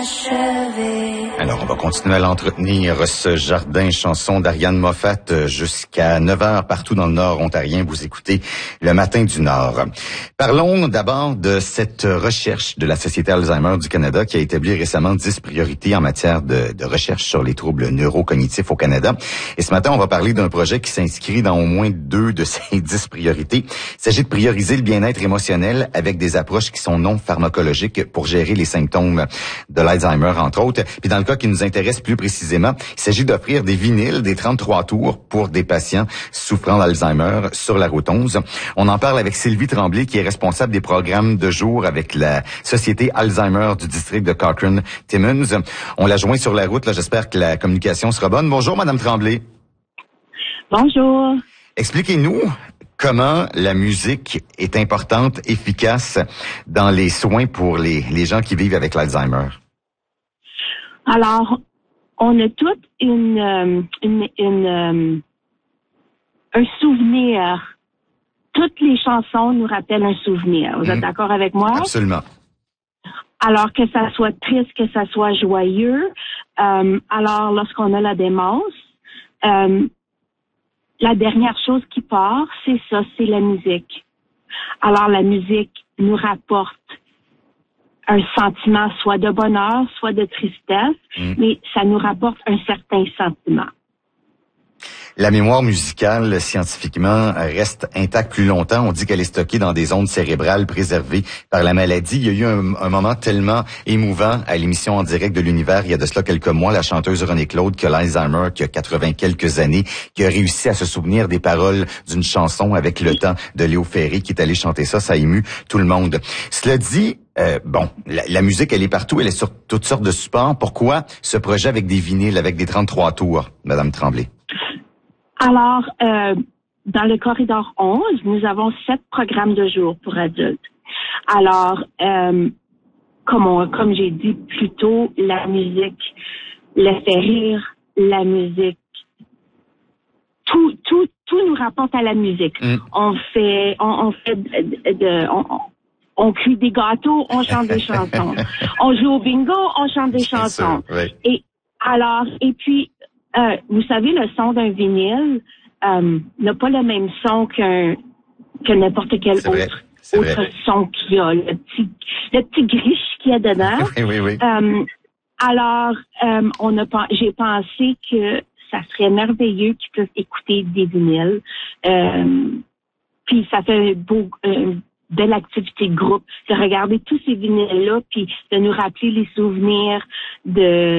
Alors, on va continuer à l'entretenir, ce jardin chanson d'Ariane Moffat, jusqu'à 9h partout dans le Nord ontarien. Vous écoutez Le Matin du Nord. Parlons d'abord de cette recherche de la Société Alzheimer du Canada qui a établi récemment 10 priorités en matière de recherche sur les troubles neurocognitifs au Canada. Et ce matin, on va parler d'un projet qui s'inscrit dans au moins 2 de ces 10 priorités. Il s'agit de prioriser le bien-être émotionnel avec des approches qui sont non pharmacologiques pour gérer les symptômes de l'Alzheimer, entre autres. Puis dans le cas qui nous intéresse plus précisément, il s'agit d'offrir des vinyles, des 33 tours pour des patients souffrant d'Alzheimer sur la route 11. On en parle avec Sylvie Tremblay, qui est responsable des programmes de jour avec la Société Alzheimer du district de Cochrane-Timmins. On l'a joint sur la route, là. J'espère que la communication sera bonne. Bonjour, Madame Tremblay. Bonjour. Expliquez-nous comment la musique est importante, efficace dans les soins pour les gens qui vivent avec l'Alzheimer. Alors, on a toutes un souvenir. Toutes les chansons nous rappellent un souvenir. Vous êtes d'accord avec moi? Absolument. Alors, que ça soit triste, que ça soit joyeux. Alors, lorsqu'on a la démence, la dernière chose qui part, c'est ça, c'est la musique. Alors, la musique nous rapporte un sentiment soit de bonheur, soit de tristesse, mais ça nous rapporte un certain sentiment. La mémoire musicale, scientifiquement, reste intacte plus longtemps. On dit qu'elle est stockée dans des ondes cérébrales préservées par la maladie. Il y a eu un moment tellement émouvant à l'émission En direct de l'univers, il y a de cela quelques mois, la chanteuse René Claude, qui a l'Alzheimer, qui a 80 quelques années, qui a réussi à se souvenir des paroles d'une chanson avec le temps de Léo Ferré, qui est allé chanter ça. Ça a ému tout le monde. Cela dit, la musique, elle est partout, elle est sur toutes sortes de supports. Pourquoi ce projet avec des vinyles, avec des 33 tours, Madame Tremblay? Alors, dans le corridor 11, nous avons 7 programmes de jour pour adultes. Alors, comme j'ai dit plus tôt, la musique, le fait rire, la musique, tout nous rapporte à la musique. On cuit des gâteaux, on chante des chansons. On joue au bingo, on chante des chansons. Sûr, oui. Et puis, vous savez, le son d'un vinyle n'a pas le même son que n'importe quel autre son qu'il y a. Le petit griche qu'il y a dedans. Oui. Alors, j'ai pensé que ça serait merveilleux qu'ils puissent écouter des vinyles. Puis ça fait une belle activité de groupe, de regarder tous ces vinyles-là, puis de nous rappeler les souvenirs de